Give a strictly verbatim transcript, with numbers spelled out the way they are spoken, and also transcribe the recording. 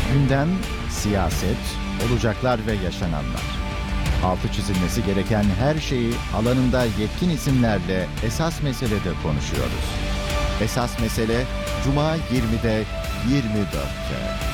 Gündem, siyaset, olacaklar ve yaşananlar. Altı çizilmesi gereken her şeyi alanında yetkin isimlerle Esas Mesele'de konuşuyoruz. Esas Mesele, Cuma yirmide yirmi dörtte.